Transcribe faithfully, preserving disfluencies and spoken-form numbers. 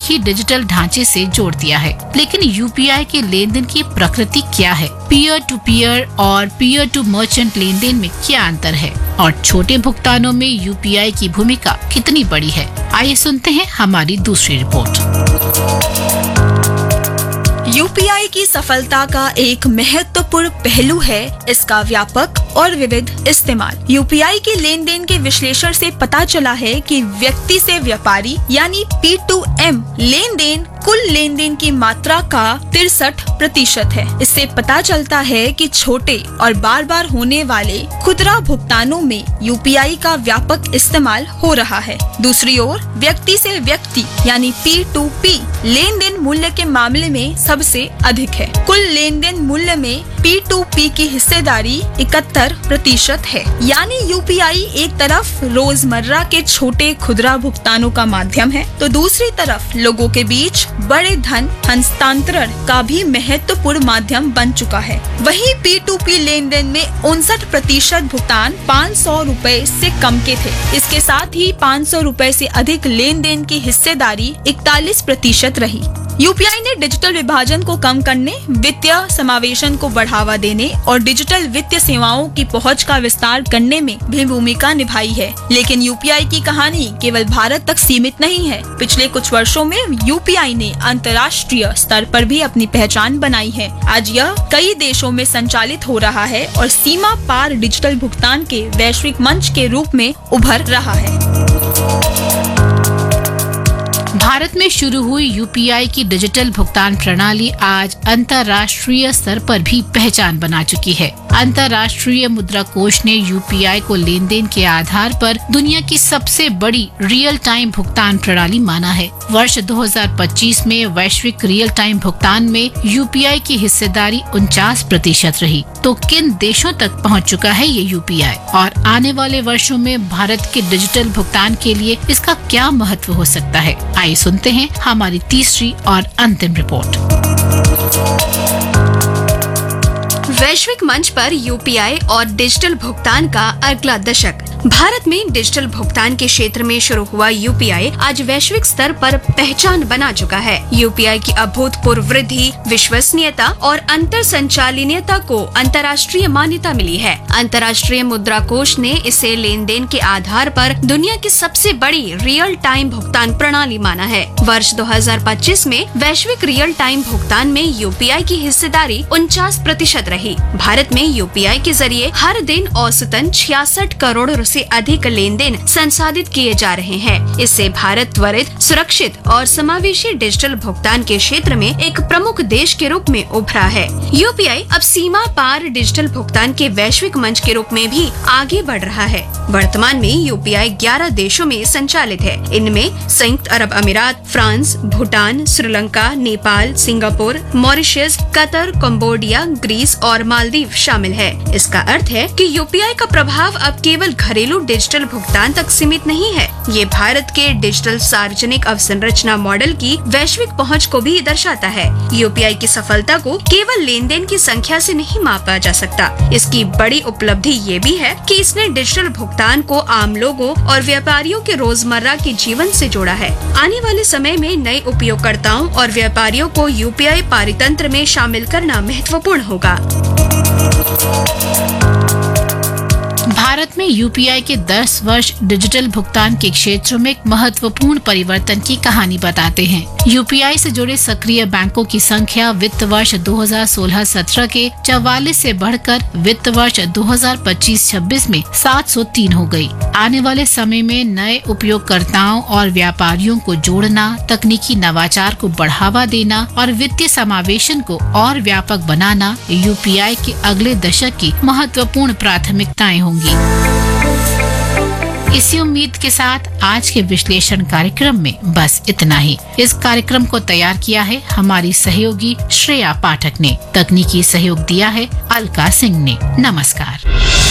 ही digital ढांचे से जोड़ दिया है। लेकिन यूपीआई के लेन देन की प्रकृति क्या है? पीयर टू पीयर और peer to merchant lane then में क्या अंतर है? और छोटे भुगतानों में यूपीआई की भूमिका कितनी बड़ी है? आइए सुनते हैं हमारी दूसरी रिपोर्ट। यूपीआई की सफलता का एक महत्वपूर्ण पहलू है इसका व्यापक और विविध इस्तेमाल। यूपीआई के लेन देन के विश्लेषण से पता चला है कि व्यक्ति से व्यापारी यानी P to M lane then कुल लेन देन की मात्रा का तिरसठ प्रतिशत है। इससे पता चलता है कि छोटे और बार बार होने वाले खुदरा भुगतानों में यूपीआई का व्यापक इस्तेमाल हो रहा है। दूसरी ओर व्यक्ति से व्यक्ति यानी P to P lane then मूल्य के मामले में सबसे अधिक है। कुल लेन देन मूल्य में पी टू पी की हिस्सेदारी इकहत्तर प्रतिशत है। यानी यूपीआई एक तरफ रोजमर्रा के छोटे खुदरा भुगतानों का माध्यम है, तो दूसरी तरफ लोगों के बीच बड़े धन हस्तांतरण का भी महत्वपूर्ण माध्यम बन चुका है। वहीं P to P lane then में उनसठ प्रतिशत भुगतान पाँच सौ रूपए से कम के थे। इसके साथ ही पाँच सौ रूपए से अधिक लेन देन की हिस्सेदारी इकतालीस प्रतिशत रही। यूपीआई ने डिजिटल विभाजन को कम करने, वित्तीय समावेशन को बढ़ावा देने और डिजिटल वित्तीय सेवाओं की पहुंच का विस्तार करने में भी भूमिका निभाई है। लेकिन यूपीआई की कहानी केवल भारत तक सीमित नहीं है। पिछले कुछ वर्षों में यूपीआई ने अंतर्राष्ट्रीय स्तर पर भी अपनी पहचान बनाई है। आज यह कई देशों में संचालित हो रहा है और सीमा पार डिजिटल भुगतान के वैश्विक मंच के रूप में उभर रहा है। भारत में शुरू हुई यूपीआई की डिजिटल भुगतान प्रणाली आज अंतर्राष्ट्रीय स्तर पर भी पहचान बना चुकी है। अंतर्राष्ट्रीय मुद्रा कोष ने यूपीआई को लेन देन के आधार पर दुनिया की सबसे बड़ी रियल टाइम भुगतान प्रणाली माना है। वर्ष दो हज़ार पच्चीस में वैश्विक रियल टाइम भुगतान में यूपीआई की हिस्सेदारी उनचास प्रतिशत रही। तो किन देशों तक पहुंच चुका है ये यूपीआई और आने वाले वर्षों में भारत के डिजिटल भुगतान के लिए इसका क्या महत्व हो सकता है? आइए सुनते हैं हमारी तीसरी और अंतिम रिपोर्ट। वैश्विक मंच पर यूपीआई और डिजिटल भुगतान का अगला दशक। भारत में डिजिटल भुगतान के क्षेत्र में शुरू हुआ यूपीआई आज वैश्विक स्तर पर पहचान बना चुका है। यूपीआई की अभूतपूर्व वृद्धि, विश्वसनीयता और अंतर संचालनीयता को अंतर्राष्ट्रीय मान्यता मिली है। अंतर्राष्ट्रीय मुद्रा कोष ने इसे लेन देन के आधार पर दुनिया की सबसे बड़ी रियल टाइम भुगतान प्रणाली माना है। वर्ष दो हज़ार पच्चीस में वैश्विक रियल टाइम भुगतान में यूपीआई की हिस्सेदारी उनचास प्रतिशत रही। भारत में यूपीआई के जरिए हर दिन औसतन छियासठ करोड़ से अधिक लेन देन संसाधित किए जा रहे हैं। इससे भारत त्वरित, सुरक्षित और समावेशी डिजिटल भुगतान के क्षेत्र में एक प्रमुख देश के रूप में उभरा है। यूपीआई अब सीमा पार डिजिटल भुगतान के वैश्विक मंच के रूप में भी आगे बढ़ रहा है। वर्तमान में यूपीआई ग्यारह देशों में संचालित है। इनमें संयुक्त अरब अमीरात, France, Bhutan, Sri Lanka, Nepal, Singapore, Mauritius, Qatar, Cambodia, Greece और मालदीव शामिल है। इसका अर्थ है कि यूपीआई का प्रभाव अब केवल घरेलू डिजिटल भुगतान तक सीमित नहीं है। ये भारत के डिजिटल सार्वजनिक अवसंरचना मॉडल की वैश्विक पहुंच को भी दर्शाता है। यूपीआई की सफलता को केवल लेन देन की संख्या से नहीं मापा जा सकता। इसकी बड़ी उपलब्धि ये भी है कि इसने डिजिटल भुगतान को आम लोगों और व्यापारियों के रोजमर्रा के जीवन से जोड़ा है। आने वाले समय में नए उपयोगकर्ताओं और व्यापारियों को यूपीआई पारितंत्र में शामिल करना महत्वपूर्ण होगा। भारत में यूपीआई के दस वर्ष डिजिटल भुगतान के क्षेत्र में एक महत्वपूर्ण परिवर्तन की कहानी बताते हैं। यूपीआई से जुड़े सक्रिय बैंकों की संख्या वित्त वर्ष दो हज़ार सोलह सत्रह के चौवालीस से बढ़कर वित्त वर्ष दो हज़ार पच्चीस छब्बीस में सात सौ तीन हो गई। आने वाले समय में नए उपयोगकर्ताओं और व्यापारियों को जोड़ना, तकनीकी नवाचार को बढ़ावा देना और वित्तीय समावेशन को और व्यापक बनाना यूपीआई के अगले दशक की महत्वपूर्ण प्राथमिकताएं होंगी। इसी उम्मीद के साथ आज के विश्लेषण कार्यक्रम में बस इतना ही। इस कार्यक्रम को तैयार किया है हमारी सहयोगी श्रेया पाठक ने। तकनीकी सहयोग दिया है अलका सिंह ने। नमस्कार।